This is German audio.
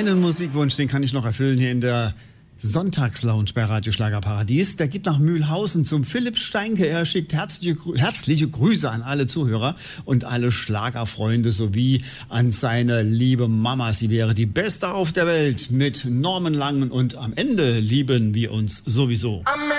Einen Musikwunsch, den kann ich noch erfüllen hier in der Sonntagslounge bei Radio Schlagerparadies. Der geht nach Mühlhausen zum Philipp Steinke. Er schickt herzliche Grüße an alle Zuhörer und alle Schlagerfreunde sowie an seine liebe Mama. Sie wäre die Beste auf der Welt mit Norman Langen und am Ende lieben wir uns sowieso. Amen.